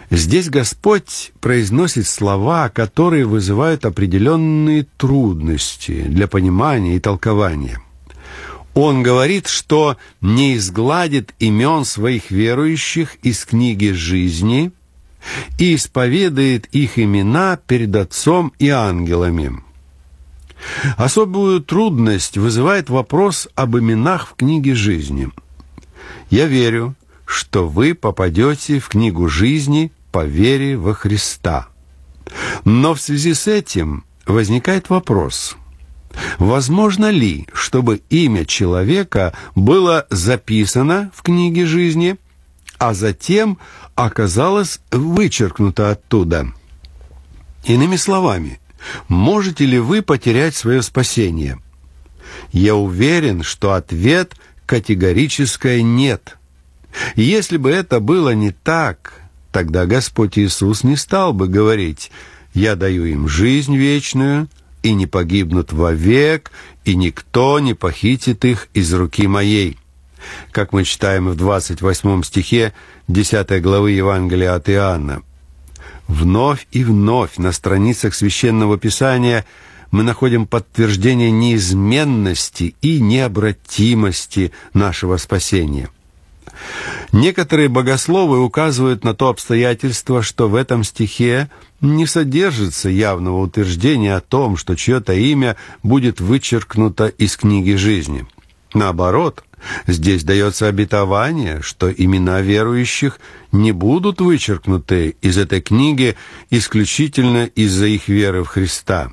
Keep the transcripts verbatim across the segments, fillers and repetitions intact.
Здесь Господь произносит слова, которые вызывают определенные трудности для понимания и толкования. Он говорит, что не изгладит имен своих верующих из книги жизни и исповедает их имена перед Отцом и ангелами. Особую трудность вызывает вопрос об именах в книге жизни. Я верю, что вы попадете в книгу жизни по вере во Христа. Но в связи с этим возникает вопрос: возможно ли, чтобы имя человека было записано в книге жизни, а затем оказалось вычеркнуто оттуда? Иными словами, можете ли вы потерять свое спасение? Я уверен, что ответ категорическое «нет». Если бы это было не так, тогда Господь Иисус не стал бы говорить: «Я даю им жизнь вечную, и не погибнут вовек, и никто не похитит их из руки моей». Как мы читаем в двадцать восьмом стихе десятой главы Евангелия от Иоанна. Вновь и вновь на страницах Священного Писания мы находим подтверждение неизменности и необратимости нашего спасения. Некоторые богословы указывают на то обстоятельство, что в этом стихе не содержится явного утверждения о том, что чье-то имя будет вычеркнуто из книги жизни. Наоборот, здесь дается обетование, что имена верующих не будут вычеркнуты из этой книги исключительно из-за их веры в Христа.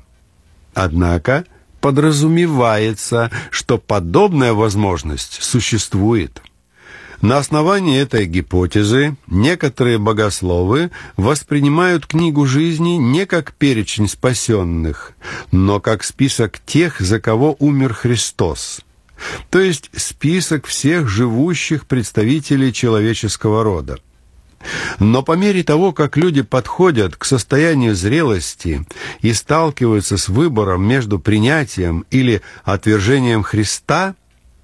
Однако подразумевается, что подобная возможность существует. На основании этой гипотезы некоторые богословы воспринимают книгу жизни не как перечень спасенных, но как список тех, за кого умер Христос, то есть список всех живущих представителей человеческого рода. Но по мере того, как люди подходят к состоянию зрелости и сталкиваются с выбором между принятием или отвержением Христа,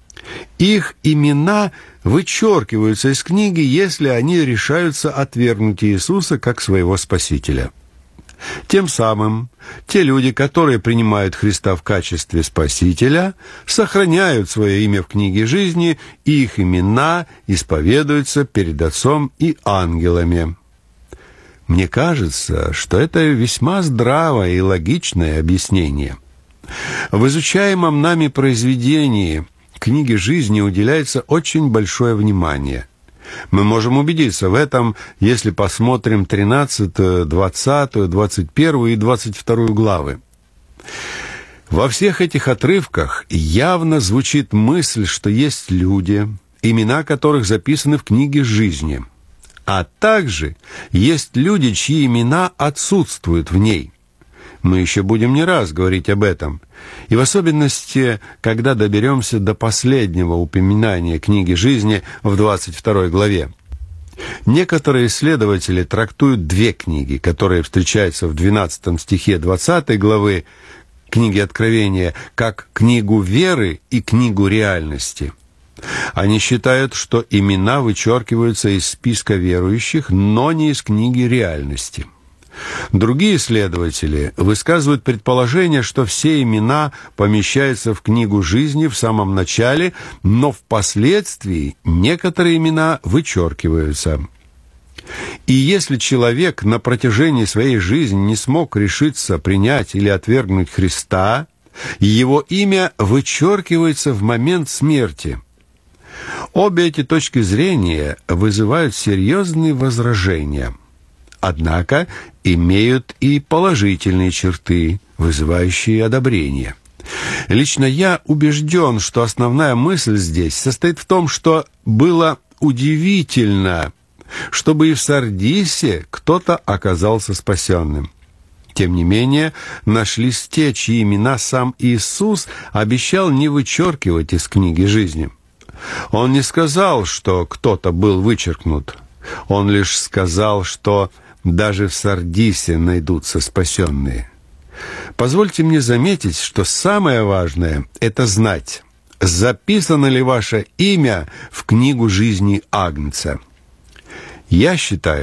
их имена вычеркиваются из книги, если они решаются отвергнуть Иисуса как своего Спасителя. Тем самым те люди, которые принимают Христа в качестве Спасителя, сохраняют свое имя в книге жизни, и их имена исповедуются перед Отцом и ангелами. Мне кажется, что это весьма здравое и логичное объяснение. В изучаемом нами произведении книге жизни уделяется очень большое внимание. Мы можем убедиться в этом, если посмотрим тринадцатую, двадцатую, двадцать первую и двадцать вторую главы. Во всех этих отрывках явно звучит мысль, что есть люди, имена которых записаны в книге жизни, а также есть люди, чьи имена отсутствуют в ней. Мы еще будем не раз говорить об этом, и в особенности, когда доберемся до последнего упоминания книги жизни в двадцать второй главе. Некоторые исследователи трактуют две книги, которые встречаются в двенадцатом стихе двадцатой главы книги Откровения, как книгу веры и книгу реальности. Они считают, что имена вычеркиваются из списка верующих, но не из книги реальности. Другие исследователи высказывают предположение, что все имена помещаются в книгу жизни в самом начале, но впоследствии некоторые имена вычеркиваются. И если человек на протяжении своей жизни не смог решиться принять или отвергнуть Христа, его имя вычеркивается в момент смерти. Обе эти точки зрения вызывают серьезные возражения. Однако имеют и положительные черты, вызывающие одобрение. Лично я убежден, что основная мысль здесь состоит в том, что было удивительно, чтобы и в Сардисе кто-то оказался спасенным. Тем не менее, нашлись те, чьи имена сам Иисус обещал не вычеркивать из книги жизни. Он не сказал, что кто-то был вычеркнут. Он лишь сказал, что даже в Сардисе найдутся спасенные. Позвольте мне заметить, что самое важное – это знать, записано ли ваше имя в книгу жизни Агнца. Я считаю,